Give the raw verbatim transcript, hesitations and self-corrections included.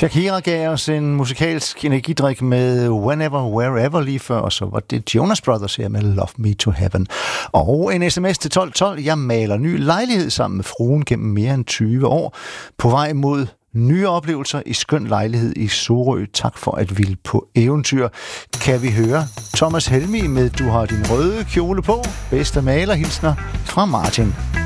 Shakira gav os en musikalsk energidrik med Whenever, Wherever lige før, og så var det Jonas Brothers her med Love Me to Heaven. Og en sms til tolv tolv. Jeg maler ny lejlighed sammen med fruen gennem mere end tyve år. På vej mod nye oplevelser i skøn lejlighed i Sorø. Tak for at ville på eventyr. Kan vi høre Thomas Helmig med Du har din røde kjole på. Bedste malerhilsner fra Martin.